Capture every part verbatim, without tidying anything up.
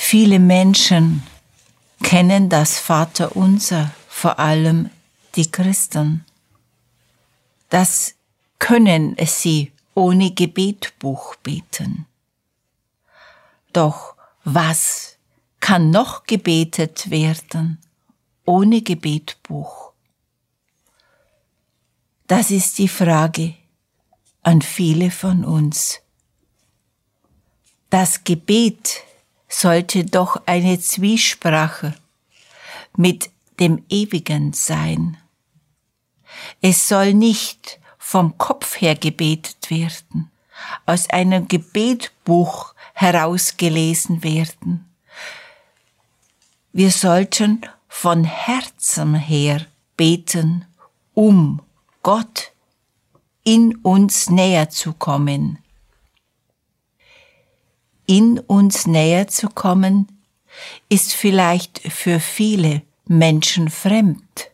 Viele Menschen kennen das Vaterunser, vor allem die Christen. Das können sie ohne Gebetbuch beten. Doch was kann noch gebetet werden ohne Gebetbuch? Das ist die Frage an viele von uns. Das Gebet sollte doch eine Zwiesprache mit dem Ewigen sein. Es soll nicht vom Kopf her gebetet werden, aus einem Gebetbuch herausgelesen werden. Wir sollten von Herzen her beten, um Gott in uns näher zu kommen. In uns näher zu kommen, ist vielleicht für viele Menschen fremd.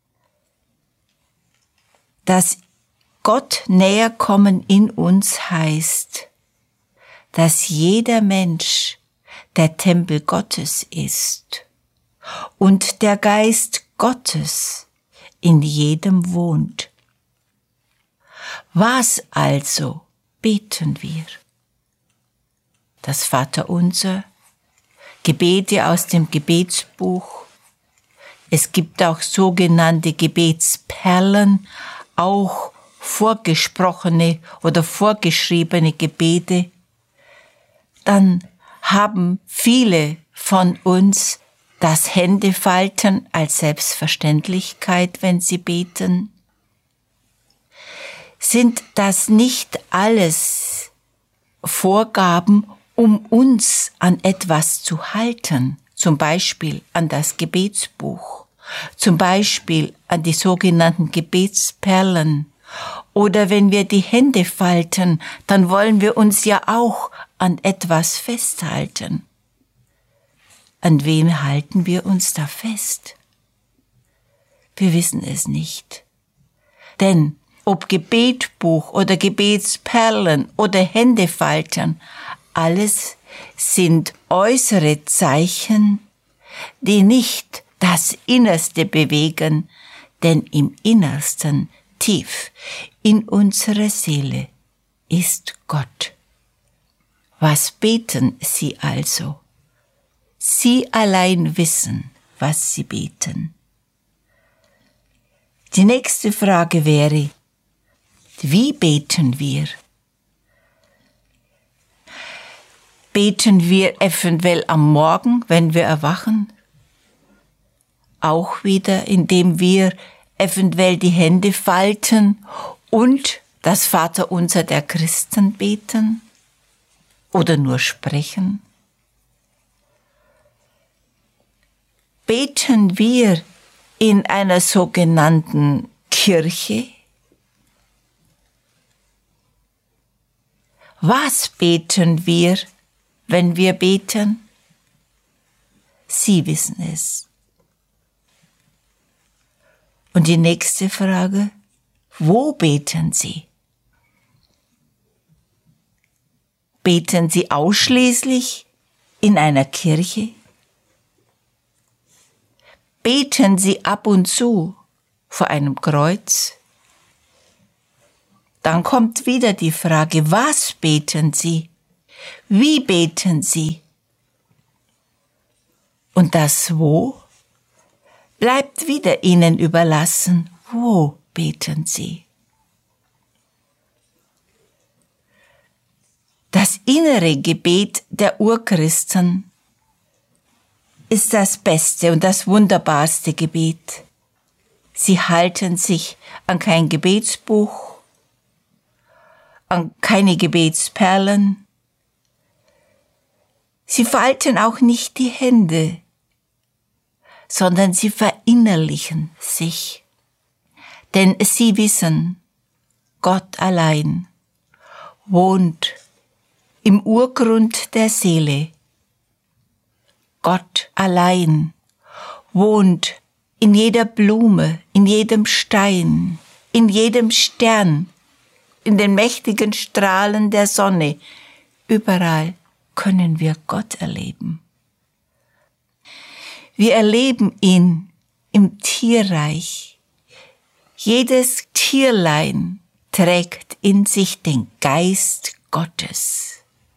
Das Gott näher kommen in uns heißt, dass jeder Mensch der Tempel Gottes ist und der Geist Gottes in jedem wohnt. Was also beten wir? Das Vaterunser, Gebete aus dem Gebetsbuch. Es gibt auch sogenannte Gebetsperlen, auch vorgesprochene oder vorgeschriebene Gebete. Dann haben viele von uns das Händefalten als Selbstverständlichkeit, wenn sie beten. Sind das nicht alles Vorgaben, um uns an etwas zu halten, zum Beispiel an das Gebetsbuch, zum Beispiel an die sogenannten Gebetsperlen, oder wenn wir die Hände falten, dann wollen wir uns ja auch an etwas festhalten. An wem halten wir uns da fest? Wir wissen es nicht. Denn ob Gebetbuch oder Gebetsperlen oder Händefalten, alles sind äußere Zeichen, die nicht das Innerste bewegen, denn im Innersten, tief in unserer Seele, ist Gott. Was beten Sie also? Sie allein wissen, was Sie beten. Die nächste Frage wäre, wie beten wir? Beten wir eventuell am Morgen, wenn wir erwachen? Auch wieder, indem wir eventuell die Hände falten und das Vaterunser der Christen beten? Oder nur sprechen? Beten wir in einer sogenannten Kirche? Was beten wir, wenn wir beten? Sie wissen es. Und die nächste Frage, wo beten Sie? Beten Sie ausschließlich in einer Kirche? Beten Sie ab und zu vor einem Kreuz? Dann kommt wieder die Frage, was beten Sie? Wie beten Sie? Und das Wo bleibt wieder Ihnen überlassen. Wo beten Sie? Das innere Gebet der Urchristen ist das beste und das wunderbarste Gebet. Sie halten sich an kein Gebetsbuch, an keine Gebetsperlen. Sie falten auch nicht die Hände, sondern sie verinnerlichen sich. Denn sie wissen, Gott allein wohnt im Urgrund der Seele. Gott allein wohnt in jeder Blume, in jedem Stein, in jedem Stern, in den mächtigen Strahlen der Sonne. Überall können wir Gott erleben. Wir erleben ihn im Tierreich. Jedes Tierlein trägt in sich den Geist Gottes.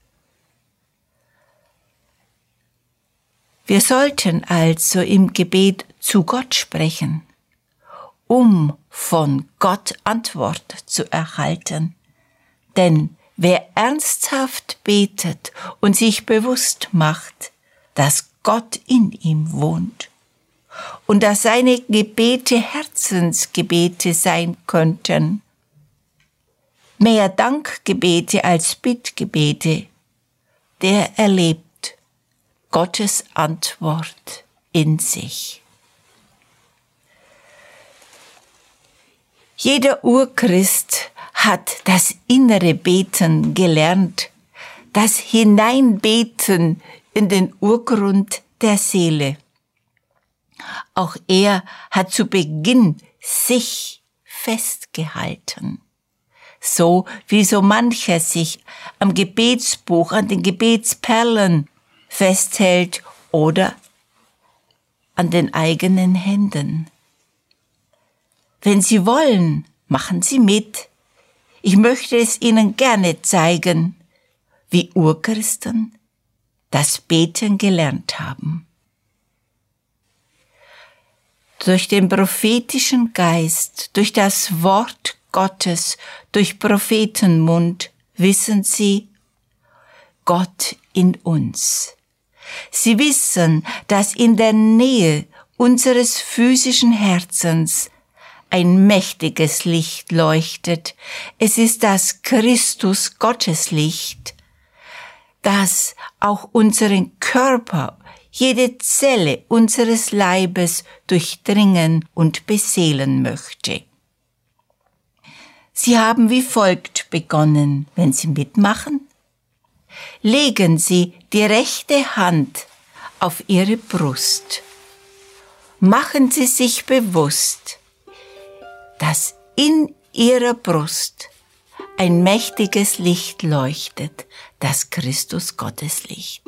Wir sollten also im Gebet zu Gott sprechen, um von Gott Antwort zu erhalten. Denn wer ernsthaft betet und sich bewusst macht, dass Gott in ihm wohnt und dass seine Gebete Herzensgebete sein könnten, mehr Dankgebete als Bittgebete, der erlebt Gottes Antwort in sich. Jeder Urchrist hat das innere Beten gelernt, das Hineinbeten in den Urgrund der Seele. Auch er hat zu Beginn sich festgehalten, so wie so mancher sich am Gebetsbuch, an den Gebetsperlen festhält oder an den eigenen Händen. Wenn Sie wollen, machen Sie mit. Ich möchte es Ihnen gerne zeigen, wie Urchristen das Beten gelernt haben. Durch den prophetischen Geist, durch das Wort Gottes, durch Prophetenmund wissen Sie, Gott in uns. Sie wissen, dass in der Nähe unseres physischen Herzens ein mächtiges Licht leuchtet. Es ist das Christus Gotteslicht, das auch unseren Körper, jede Zelle unseres Leibes durchdringen und beseelen möchte. Sie haben wie folgt begonnen, wenn Sie mitmachen. Legen Sie die rechte Hand auf Ihre Brust. Machen Sie sich bewusst, dass in Ihrer Brust ein mächtiges Licht leuchtet, das Christus Gottes Licht.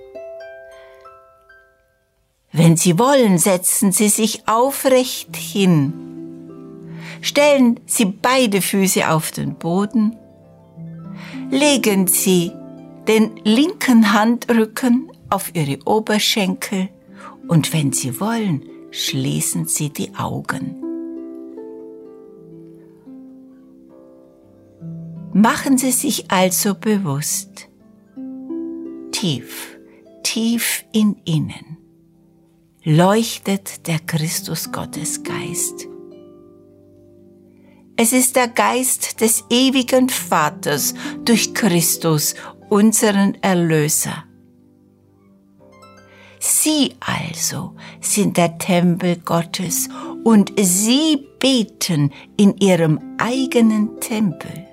Wenn Sie wollen, setzen Sie sich aufrecht hin. Stellen Sie beide Füße auf den Boden. Legen Sie den linken Handrücken auf Ihre Oberschenkel und wenn Sie wollen, schließen Sie die Augen. Machen Sie sich also bewusst, tief, tief in Ihnen leuchtet der Christus Gottes Geist. Es ist der Geist des ewigen Vaters durch Christus, unseren Erlöser. Sie also sind der Tempel Gottes und Sie beten in Ihrem eigenen Tempel.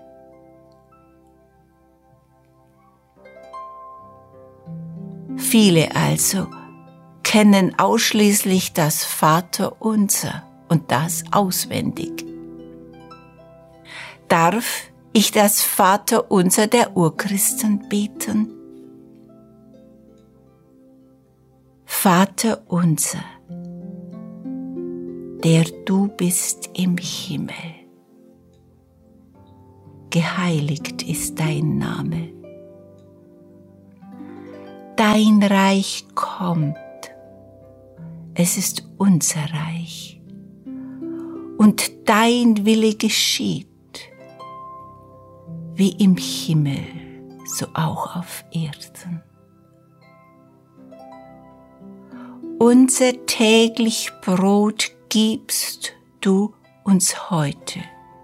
Viele also kennen ausschließlich das Vaterunser und das auswendig. Darf ich das Vaterunser der Urchristen beten? Vater unser, der du bist im Himmel. Geheiligt ist dein Name. Dein Reich kommt. Es ist unser Reich. Und dein Wille geschieht, wie im Himmel, so auch auf Erden. Unser täglich Brot gibst du uns heute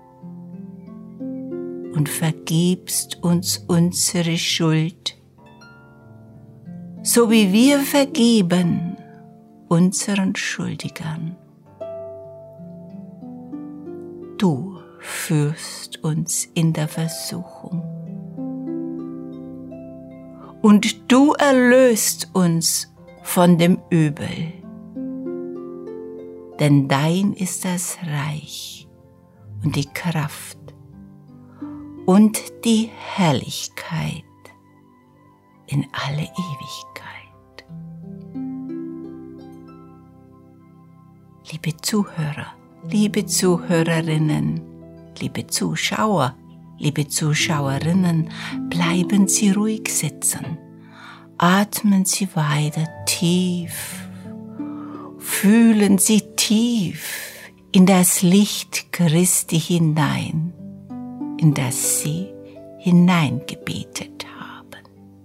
und vergibst uns unsere Schuld, so wie wir vergeben unseren Schuldigern. Du führst uns in der Versuchung und du erlöst uns von dem Übel, denn dein ist das Reich und die Kraft und die Herrlichkeit in alle Ewigkeit. Liebe Zuhörer, liebe Zuhörerinnen, liebe Zuschauer, liebe Zuschauerinnen, bleiben Sie ruhig sitzen. Atmen Sie weiter tief. Fühlen Sie tief in das Licht Christi hinein, in das Sie hineingebetet haben.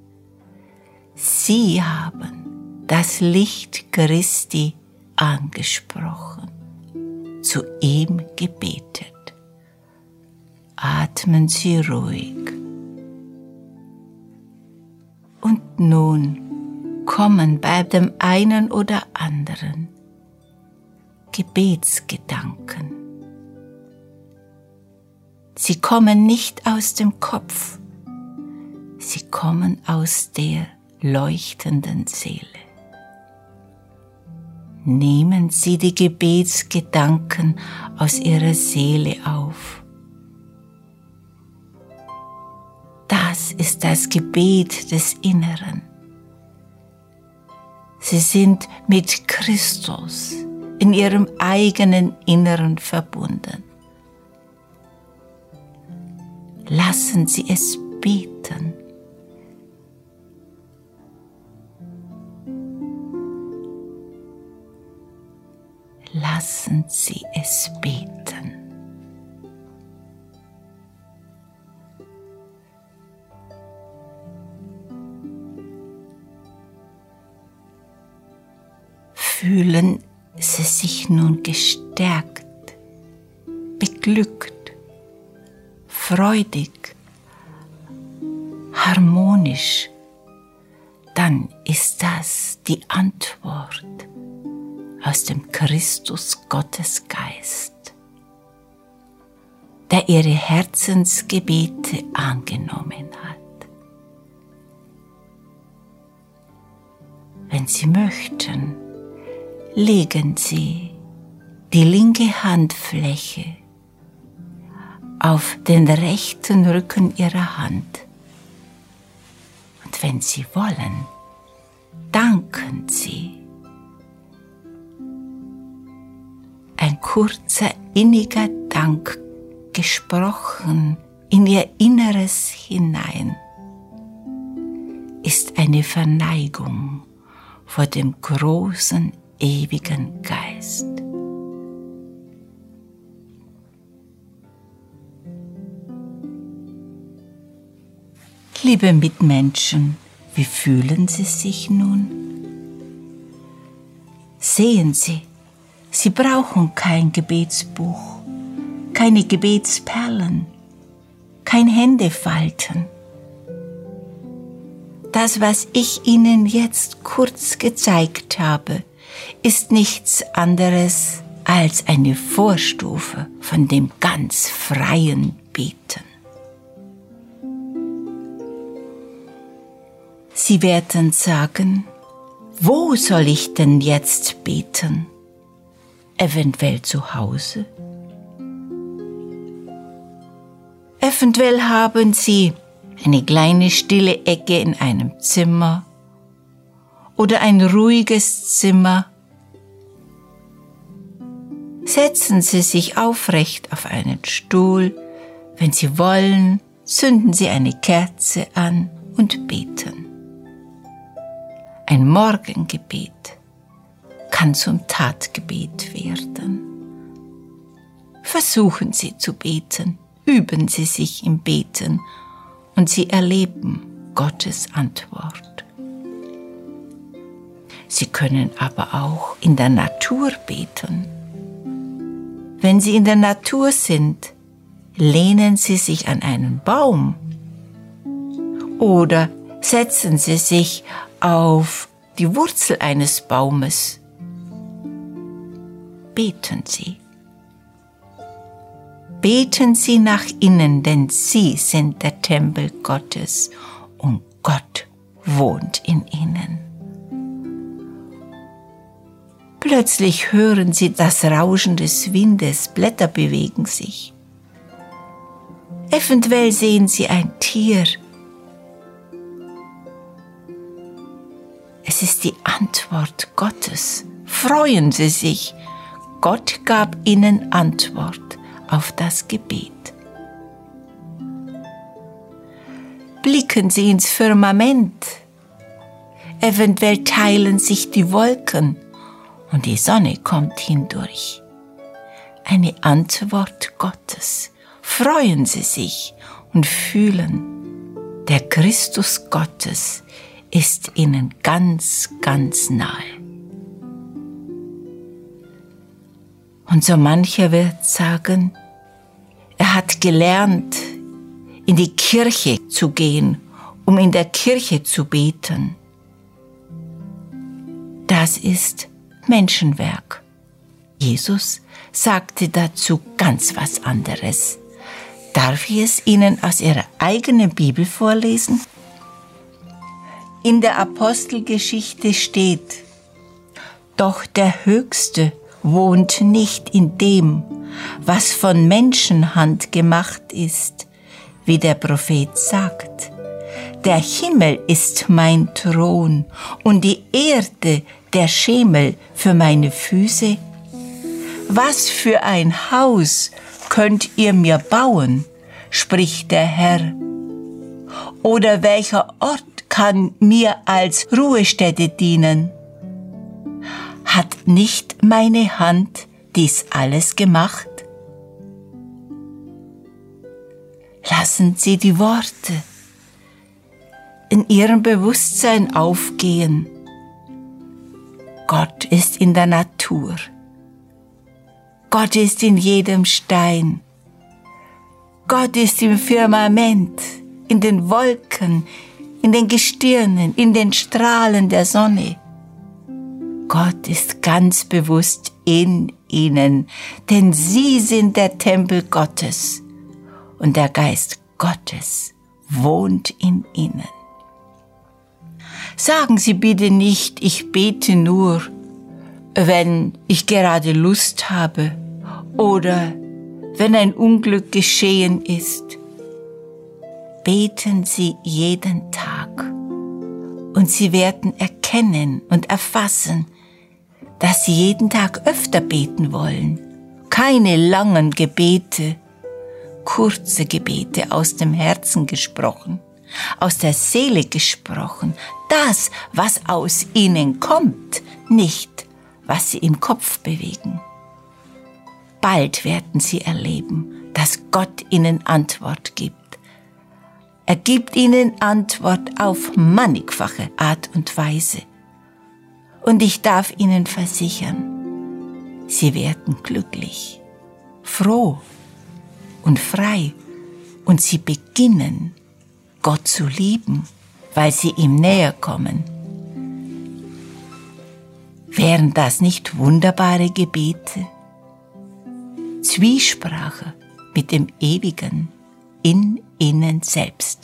Sie haben das Licht Christi angesprochen, zu ihm gebetet. Atmen Sie ruhig. Und nun kommen bei dem einen oder anderen Gebetsgedanken. Sie kommen nicht aus dem Kopf, sie kommen aus der leuchtenden Seele. Nehmen Sie die Gebetsgedanken aus Ihrer Seele auf. Das ist das Gebet des Inneren. Sie sind mit Christus in Ihrem eigenen Inneren verbunden. Lassen Sie es beten. Lassen Sie es beten. Fühlen Sie sich nun gestärkt, beglückt, freudig, harmonisch, dann ist das die Antwort aus dem Christus Gottesgeist, der Ihre Herzensgebete angenommen hat. Wenn Sie möchten, legen Sie die linke Handfläche auf den rechten Rücken Ihrer Hand. Und wenn Sie wollen, danken Sie. Ein kurzer, inniger Dank, gesprochen in Ihr Inneres hinein, ist eine Verneigung vor dem großen, ewigen Geist. Liebe Mitmenschen, wie fühlen Sie sich nun? Sehen Sie, Sie brauchen kein Gebetsbuch, keine Gebetsperlen, kein Händefalten. Das, was ich Ihnen jetzt kurz gezeigt habe, ist nichts anderes als eine Vorstufe von dem ganz freien Beten. Sie werden sagen, wo soll ich denn jetzt beten? Eventuell zu Hause? Eventuell haben Sie eine kleine stille Ecke in einem Zimmer oder ein ruhiges Zimmer. Setzen Sie sich aufrecht auf einen Stuhl. Wenn Sie wollen, zünden Sie eine Kerze an und beten. Ein Morgengebet kann zum Tatgebet werden. Versuchen Sie zu beten, üben Sie sich im Beten und Sie erleben Gottes Antwort. Sie können aber auch in der Natur beten. Wenn Sie in der Natur sind, lehnen Sie sich an einen Baum oder setzen Sie sich auf die Wurzel eines Baumes. Beten Sie. Beten Sie nach innen, denn Sie sind der Tempel Gottes und Gott wohnt in Ihnen. Plötzlich hören Sie das Rauschen des Windes, Blätter bewegen sich. Eventuell sehen Sie ein Tier. Es ist die Antwort Gottes. Freuen Sie sich. Gott gab ihnen Antwort auf das Gebet. Blicken Sie ins Firmament. Eventuell teilen sich die Wolken und die Sonne kommt hindurch. Eine Antwort Gottes. Freuen Sie sich und fühlen, der Christus Gottes ist Ihnen ganz, ganz nahe. Und so mancher wird sagen, er hat gelernt, in die Kirche zu gehen, um in der Kirche zu beten. Das ist Menschenwerk. Jesus sagte dazu ganz was anderes. Darf ich es Ihnen aus Ihrer eigenen Bibel vorlesen? In der Apostelgeschichte steht: Doch der Höchste wohnt nicht in dem, was von Menschenhand gemacht ist, wie der Prophet sagt. Der Himmel ist mein Thron und die Erde der Schemel für meine Füße. Was für ein Haus könnt ihr mir bauen, spricht der Herr. Oder welcher Ort kann mir als Ruhestätte dienen? Hat nicht meine Hand dies alles gemacht? Lassen Sie die Worte in Ihrem Bewusstsein aufgehen. Gott ist in der Natur. Gott ist in jedem Stein. Gott ist im Firmament, in den Wolken, in den Gestirnen, in den Strahlen der Sonne. Gott ist ganz bewusst in Ihnen, denn Sie sind der Tempel Gottes und der Geist Gottes wohnt in Ihnen. Sagen Sie bitte nicht, ich bete nur, wenn ich gerade Lust habe oder wenn ein Unglück geschehen ist. Beten Sie jeden Tag und Sie werden erkennen und erfassen, dass Sie jeden Tag öfter beten wollen. Keine langen Gebete, kurze Gebete aus dem Herzen gesprochen, aus der Seele gesprochen, das, was aus Ihnen kommt, nicht, was Sie im Kopf bewegen. Bald werden Sie erleben, dass Gott Ihnen Antwort gibt. Er gibt Ihnen Antwort auf mannigfache Art und Weise. Und ich darf Ihnen versichern, Sie werden glücklich, froh und frei und Sie beginnen, Gott zu lieben, weil Sie ihm näher kommen. Wären das nicht wunderbare Gebete? Zwiesprache mit dem Ewigen in Ihnen selbst.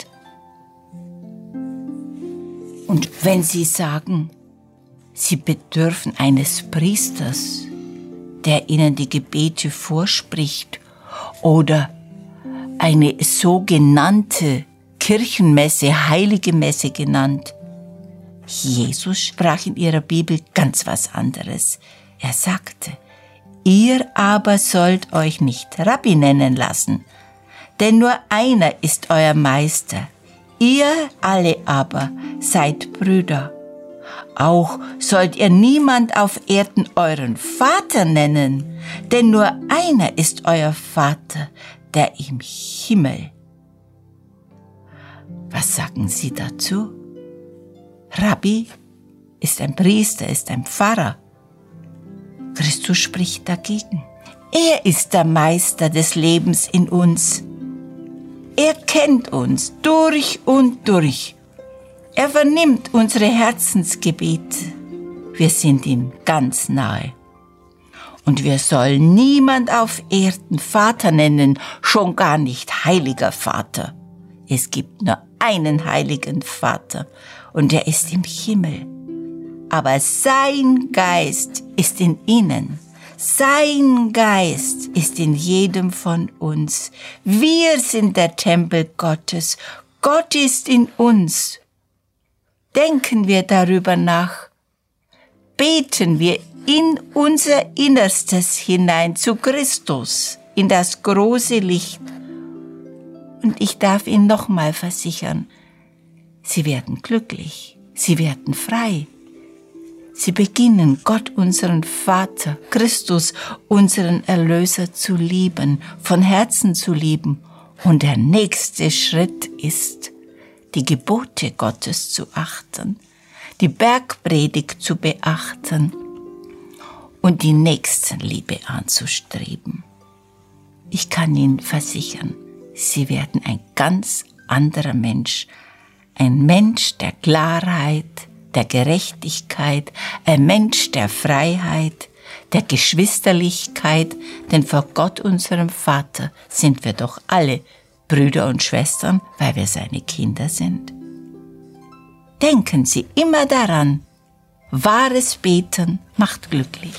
Und wenn Sie sagen, Sie bedürfen eines Priesters, der Ihnen die Gebete vorspricht, oder eine sogenannte Kirchenmesse, heilige Messe genannt. Jesus sprach in ihrer Bibel ganz was anderes. Er sagte, ihr aber sollt euch nicht Rabbi nennen lassen, denn nur einer ist euer Meister. Ihr alle aber seid Brüder. Auch sollt ihr niemand auf Erden euren Vater nennen, denn nur einer ist euer Vater, der im Himmel. Was sagen Sie dazu? Rabbi ist ein Priester, ist ein Pfarrer. Christus spricht dagegen. Er ist der Meister des Lebens in uns. Er kennt uns durch und durch. Er vernimmt unsere Herzensgebete. Wir sind ihm ganz nahe. Und wir sollen niemand auf Erden Vater nennen, schon gar nicht heiliger Vater. Es gibt nur einen heiligen Vater und er ist im Himmel. Aber sein Geist ist in ihnen. Sein Geist ist in jedem von uns. Wir sind der Tempel Gottes. Gott ist in uns. Denken wir darüber nach. Beten wir in unser Innerstes hinein, zu Christus, in das große Licht. Und ich darf Ihnen nochmal versichern, Sie werden glücklich, Sie werden frei. Sie beginnen, Gott, unseren Vater, Christus, unseren Erlöser zu lieben, von Herzen zu lieben. Und der nächste Schritt ist, die Gebote Gottes zu achten, die Bergpredigt zu beachten und die Nächstenliebe anzustreben. Ich kann Ihnen versichern, Sie werden ein ganz anderer Mensch, ein Mensch der Klarheit, der Gerechtigkeit, ein Mensch der Freiheit, der Geschwisterlichkeit, denn vor Gott, unserem Vater, sind wir doch alle Brüder und Schwestern, weil wir seine Kinder sind. Denken Sie immer daran, wahres Beten macht glücklich.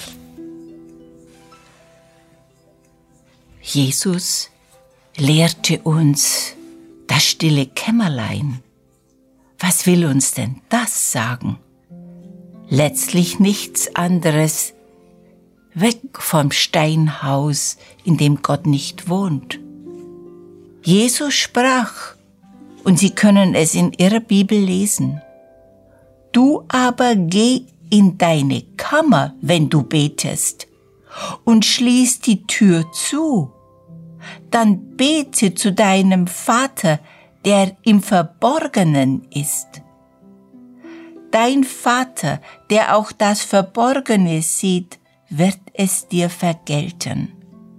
Jesus lehrte uns das stille Kämmerlein. Was will uns denn das sagen? Letztlich nichts anderes. Weg vom Steinhaus, in dem Gott nicht wohnt. Jesus sprach, und Sie können es in Ihrer Bibel lesen: Du aber geh in deine Kammer, wenn du betest, und schließ die Tür zu. Dann bete zu deinem Vater, der im Verborgenen ist. Dein Vater, der auch das Verborgene sieht, wird es dir vergelten.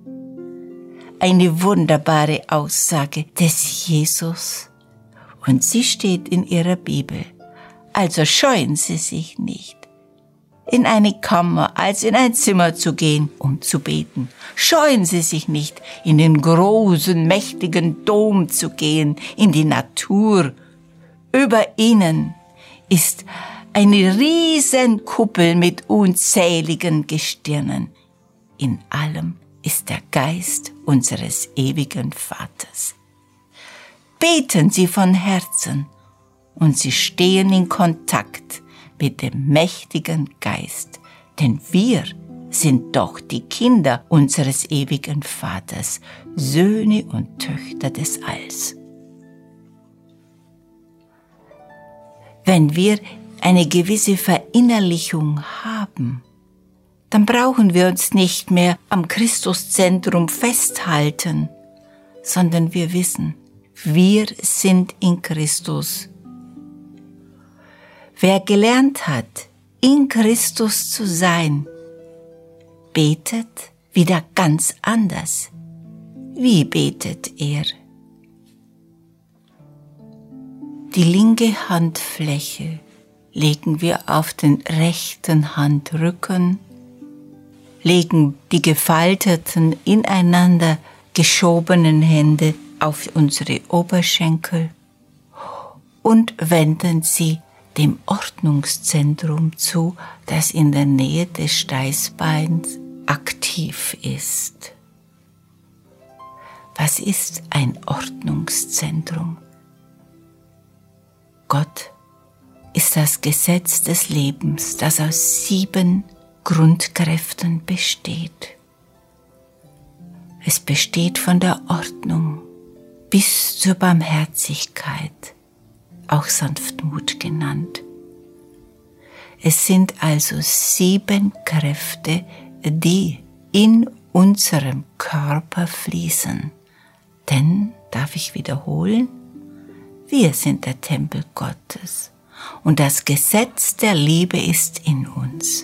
Eine wunderbare Aussage des Jesus. Und sie steht in Ihrer Bibel. Also scheuen Sie sich nicht, in eine Kammer als in ein Zimmer zu gehen, um zu beten. Scheuen Sie sich nicht, in den großen, mächtigen Dom zu gehen, in die Natur. Über Ihnen ist eine riesen Kuppel mit unzähligen Gestirnen. In allem ist der Geist unseres ewigen Vaters. Beten Sie von Herzen und Sie stehen in Kontakt mit dem mächtigen Geist, denn wir sind doch die Kinder unseres ewigen Vaters, Söhne und Töchter des Alls. Wenn wir eine gewisse Verinnerlichung haben, dann brauchen wir uns nicht mehr am Christuszentrum festhalten, sondern wir wissen, wir sind in Christus. Wer gelernt hat, in Christus zu sein, betet wieder ganz anders. Wie betet er? Die linke Handfläche legen wir auf den rechten Handrücken, legen die gefalteten, ineinander geschobenen Hände auf unsere Oberschenkel und wenden sie dem Ordnungszentrum zu, das in der Nähe des Steißbeins aktiv ist. Was ist ein Ordnungszentrum? Gott ist das Gesetz des Lebens, das aus sieben Grundkräften besteht. Es besteht von der Ordnung bis zur Barmherzigkeit, auch Sanftmut genannt. Es sind also sieben Kräfte, die in unserem Körper fließen. Denn, darf ich wiederholen, wir sind der Tempel Gottes und das Gesetz der Liebe ist in uns.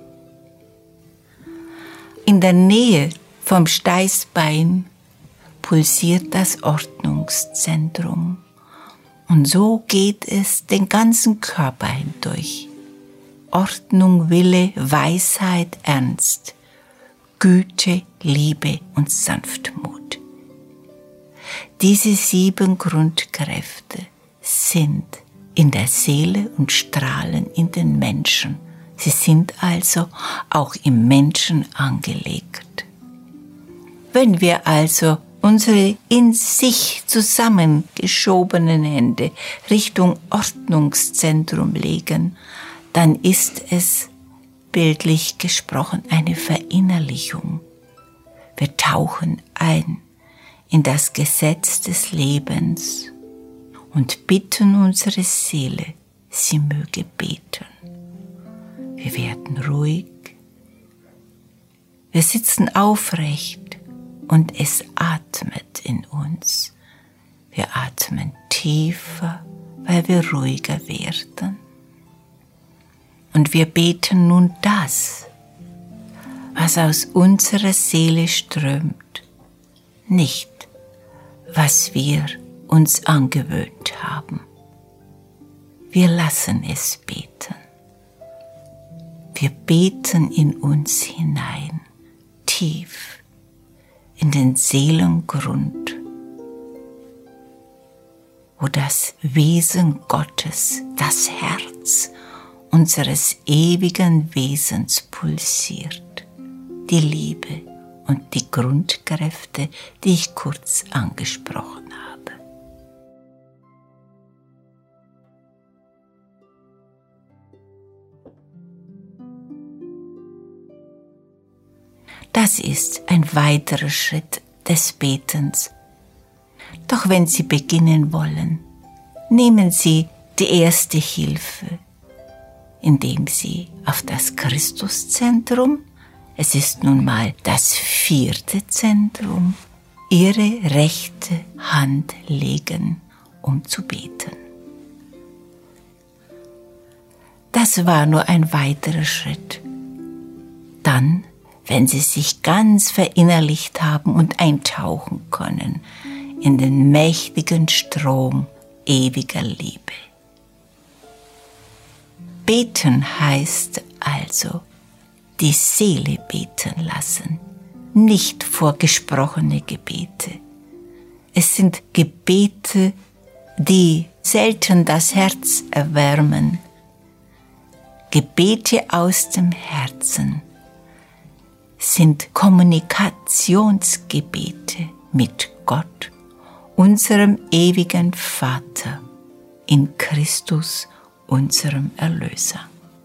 In der Nähe vom Steißbein pulsiert das Ordnungszentrum. Und so geht es den ganzen Körper hindurch. Ordnung, Wille, Weisheit, Ernst, Güte, Liebe und Sanftmut. Diese sieben Grundkräfte sind in der Seele und strahlen in den Menschen. Sie sind also auch im Menschen angelegt. Wenn wir also unsere in sich zusammengeschobenen Hände Richtung Ordnungszentrum legen, dann ist es, bildlich gesprochen eine Verinnerlichung. Wir tauchen ein in das Gesetz des Lebens und bitten unsere Seele, sie möge beten. Wir werden ruhig, wir sitzen aufrecht und es atmet in uns. Wir atmen tiefer, weil wir ruhiger werden. Und wir beten nun das, was aus unserer Seele strömt, nicht, was wir uns angewöhnt haben. Wir lassen es beten. Wir beten in uns hinein, tief, in den Seelengrund, wo das Wesen Gottes, das Herz unseres ewigen Wesens pulsiert, die Liebe und die Grundkräfte, die ich kurz angesprochen habe. Das ist ein weiterer Schritt des Betens. Doch wenn Sie beginnen wollen, nehmen Sie die erste Hilfe, indem Sie auf das Christuszentrum, es ist nun mal das vierte Zentrum, Ihre rechte Hand legen, um zu beten. Das war nur ein weiterer Schritt. Dann, wenn Sie sich ganz verinnerlicht haben und eintauchen können in den mächtigen Strom ewiger Liebe. Beten heißt also, die Seele beten lassen, nicht vorgesprochene Gebete. Es sind Gebete, die selten das Herz erwärmen. Gebete aus dem Herzen sind Kommunikationsgebete mit Gott, unserem ewigen Vater, in Christus, unserem Erlöser.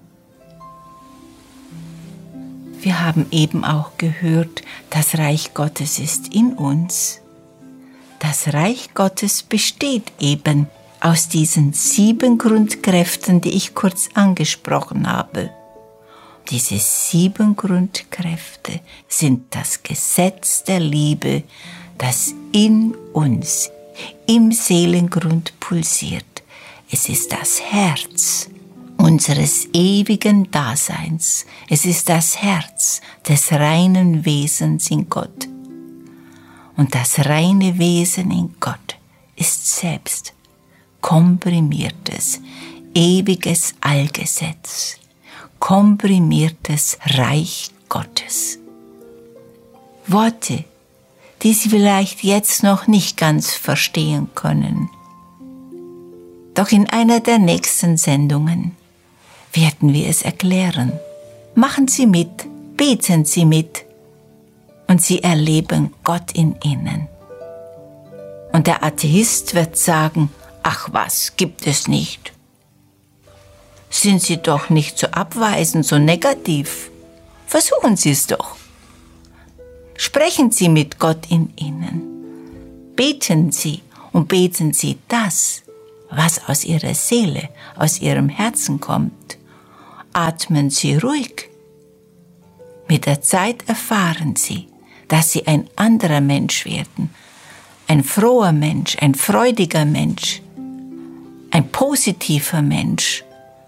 Wir haben eben auch gehört, das Reich Gottes ist in uns. Das Reich Gottes besteht eben aus diesen sieben Grundkräften, die ich kurz angesprochen habe. Diese sieben Grundkräfte sind das Gesetz der Liebe, das in uns, im Seelengrund pulsiert. Es ist das Herz unseres ewigen Daseins. Es ist das Herz des reinen Wesens in Gott. Und das reine Wesen in Gott ist selbst komprimiertes, ewiges Allgesetz, komprimiertes Reich Gottes. Worte, die Sie vielleicht jetzt noch nicht ganz verstehen können. Doch in einer der nächsten Sendungen werden wir es erklären. Machen Sie mit, beten Sie mit und Sie erleben Gott in Ihnen. Und der Atheist wird sagen, ach was, gibt es nicht. Sind Sie doch nicht so abweisend, so negativ. Versuchen Sie es doch. Sprechen Sie mit Gott in Ihnen. Beten Sie und beten Sie das, was aus Ihrer Seele, aus Ihrem Herzen kommt. Atmen Sie ruhig. Mit der Zeit erfahren Sie, dass Sie ein anderer Mensch werden. Ein froher Mensch, ein freudiger Mensch, ein positiver Mensch.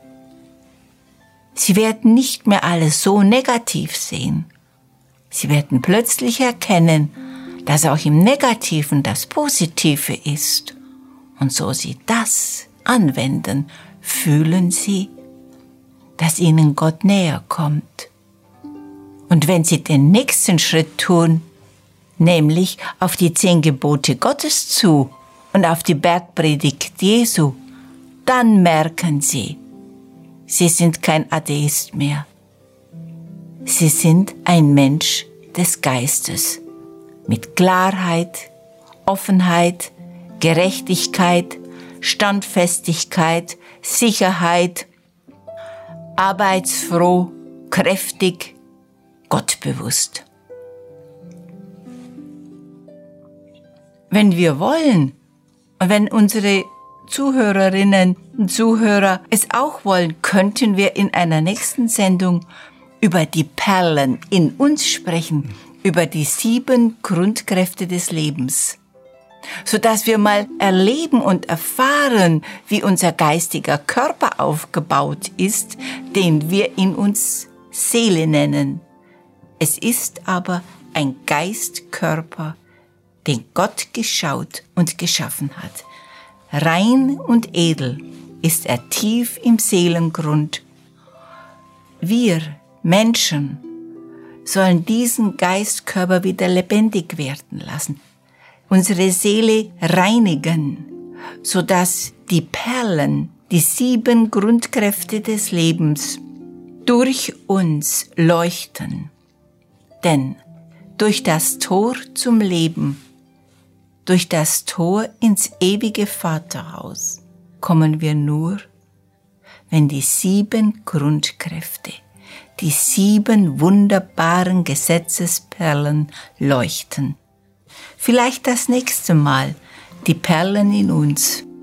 Sie werden nicht mehr alles so negativ sehen. Sie werden plötzlich erkennen, dass auch im Negativen das Positive ist. Und so Sie das anwenden, fühlen Sie, dass Ihnen Gott näher kommt. Und wenn Sie den nächsten Schritt tun, nämlich auf die zehn Gebote Gottes zu und auf die Bergpredigt Jesu, dann merken Sie, Sie sind kein Atheist mehr. Sie sind ein Mensch des Geistes mit Klarheit, Offenheit, Gerechtigkeit, Standfestigkeit, Sicherheit, arbeitsfroh, kräftig, gottbewusst. Wenn wir wollen und wenn unsere Zuhörerinnen und Zuhörer es auch wollen, könnten wir in einer nächsten Sendung über die Perlen in uns sprechen, über die sieben Grundkräfte des Lebens, sodass wir mal erleben und erfahren, wie unser geistiger Körper aufgebaut ist, den wir in uns Seele nennen. Es ist aber ein Geistkörper, den Gott geschaut und geschaffen hat. Rein und edel ist er tief im Seelengrund. Wir Menschen sollen diesen Geistkörper wieder lebendig werden lassen, unsere Seele reinigen, sodass die Perlen, die sieben Grundkräfte des Lebens, durch uns leuchten. Denn durch das Tor zum Leben, durch das Tor ins ewige Vaterhaus kommen wir nur, wenn die sieben Grundkräfte, die sieben wunderbaren Gesetzesperlen leuchten. Vielleicht das nächste Mal die Perlen in uns.